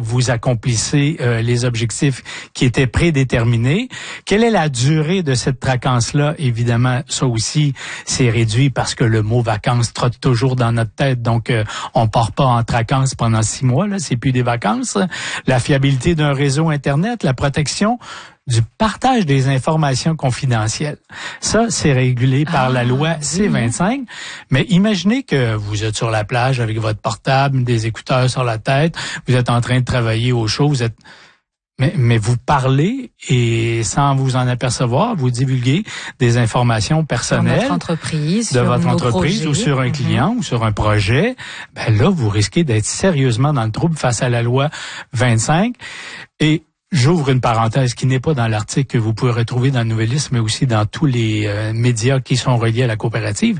vous accomplissez les objectifs qui étaient prédéterminés. Quelle est la durée de cette vacance-là? Évidemment, ça aussi, c'est réduit parce que le mot vacances trotte toujours dans notre tête. Donc, on part pas en vacances pendant 6 mois, là, c'est plus des vacances. La fiabilité d'un réseau Internet, la protection du partage des informations confidentielles. Ça, c'est régulé par la loi C-25. Mais imaginez que vous êtes sur la plage avec votre portable, des écouteurs sur la tête, vous êtes en train de travailler au chaud, mais vous parlez et sans vous en apercevoir, vous divulguez des informations personnelles de votre entreprise ou sur un client ou sur un projet. Ben là, vous risquez d'être sérieusement dans le trouble face à la loi 25. Et j'ouvre une parenthèse qui n'est pas dans l'article que vous pouvez retrouver dans le Nouvelliste, mais aussi dans tous les médias qui sont reliés à la coopérative.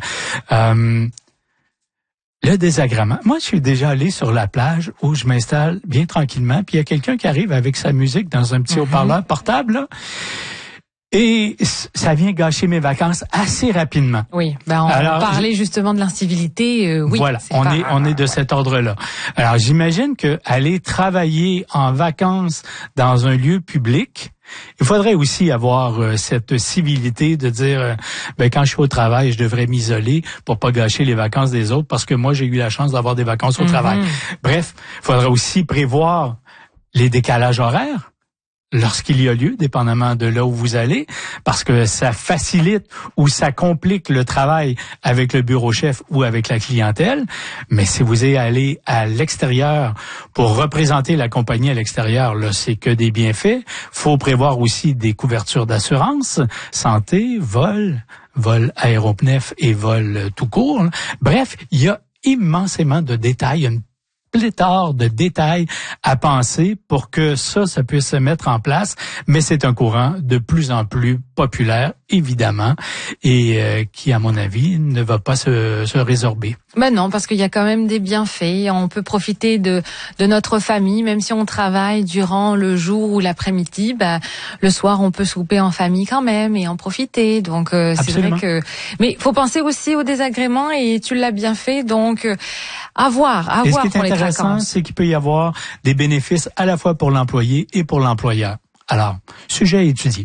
Le désagrément. Moi, je suis déjà allé sur la plage où je m'installe bien tranquillement, puis il y a quelqu'un qui arrive avec sa musique dans un petit haut-parleur portable, là, et ça vient gâcher mes vacances assez rapidement. Oui, on parlait justement de l'incivilité. Oui, voilà, on est de cet ordre-là. Alors, j'imagine que aller travailler en vacances dans un lieu public, il faudrait aussi avoir cette civilité de dire quand je suis au travail, je devrais m'isoler pour pas gâcher les vacances des autres parce que moi j'ai eu la chance d'avoir des vacances au travail. Bref, il faudrait aussi prévoir les décalages horaires lorsqu'il y a lieu, dépendamment de là où vous allez, parce que ça facilite ou ça complique le travail avec le bureau chef ou avec la clientèle. Mais si vous allez à l'extérieur pour représenter la compagnie à l'extérieur, là, c'est que des bienfaits. Faut prévoir aussi des couvertures d'assurance, santé, vol aéropnef et vol tout court. Bref, il y a immensément de détails, une pléthore de détails à penser pour que ça puisse se mettre en place, mais c'est un courant de plus en plus populaire, évidemment, et qui, à mon avis, ne va pas se résorber. Ben non, parce qu'il y a quand même des bienfaits. On peut profiter de notre famille, même si on travaille durant le jour ou l'après-midi. Le soir, on peut souper en famille quand même et en profiter. Donc, c'est vrai que... Mais il faut penser aussi au désagrément et tu l'as bien fait. Donc, à voir pour les vacances. Et ce qui est intéressant, c'est qu'il peut y avoir des bénéfices à la fois pour l'employé et pour l'employeur. Alors, sujet à étudier.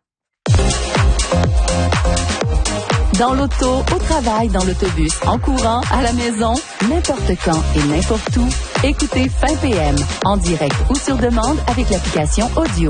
Dans l'auto, au travail, dans l'autobus, en courant, à la maison, n'importe quand et n'importe où, écoutez Fin PM, en direct ou sur demande avec l'application audio.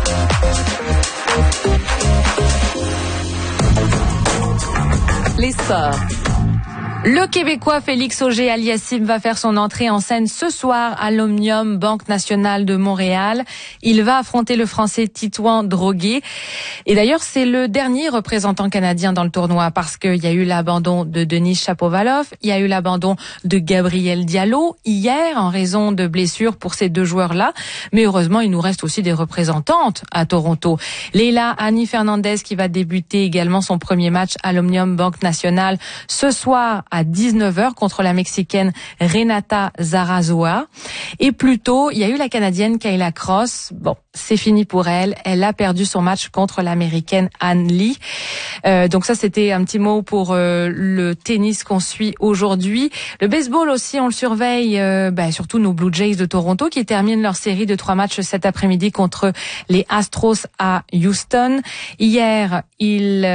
Les sports. Le Québécois Félix Auger-Aliassime va faire son entrée en scène ce soir à l'Omnium Banque Nationale de Montréal. Il va affronter le Français Titouan Droguet. Et d'ailleurs, c'est le dernier représentant canadien dans le tournoi parce qu'il y a eu l'abandon de Denis Shapovalov, il y a eu l'abandon de Gabriel Diallo hier en raison de blessures pour ces deux joueurs-là. Mais heureusement, il nous reste aussi des représentantes à Toronto. Leila Annie Fernandez qui va débuter également son premier match à l'Omnium Banque Nationale ce soir à 19h contre la Mexicaine Renata Zarazua. Et plus tôt, il y a eu la Canadienne Kayla Cross. Bon, c'est fini pour elle. Elle a perdu son match contre l'Américaine Ann Lee. Donc ça, c'était un petit mot pour le tennis qu'on suit aujourd'hui. Le baseball aussi, on le surveille, surtout nos Blue Jays de Toronto qui terminent leur série de 3 matchs cet après-midi contre les Astros à Houston. Hier, les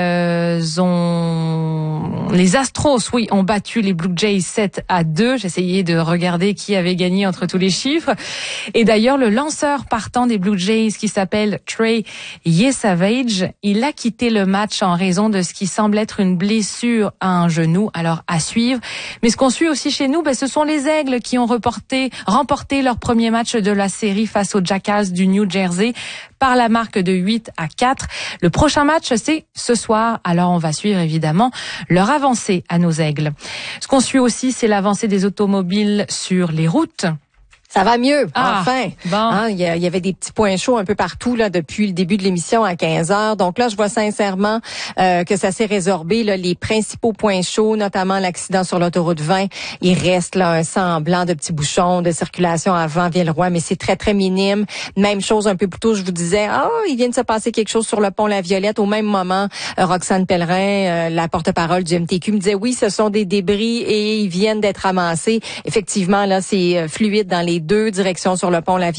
Astros, ont battu les Blue Jays 7-2. J'essayais de regarder qui avait gagné entre tous les chiffres. Et d'ailleurs, le lanceur partant des Blue Jays qui s'appelle Trey Yesavage, il a quitté le match en raison de ce qui semble être une blessure à un genou. Alors, à suivre. Mais ce qu'on suit aussi chez nous, ce sont les Aigles qui ont remporté leur premier match de la série face aux Jackals du New Jersey par la marque de 8-4. Le prochain match, c'est ce soir. Alors, on va suivre évidemment leur avancée à nos Aigles. Ce qu'on suit aussi, c'est l'avancée des automobiles sur les routes. Ça va mieux, enfin. Bon. Il y avait des petits points chauds un peu partout là depuis le début de l'émission à 15h. Donc là, je vois sincèrement que ça s'est résorbé. Là, les principaux points chauds, notamment l'accident sur l'autoroute 20. Il reste là un semblant de petits bouchons de circulation avant Villeroy, mais c'est très, très minime. Même chose un peu plus tôt, je vous disais, il vient de se passer quelque chose sur le pont La Violette. Au même moment, Roxane Pellerin, la porte-parole du MTQ, me disait oui, ce sont des débris et ils viennent d'être amassés. Effectivement, là, c'est fluide dans les deux directions sur le pont La Violette.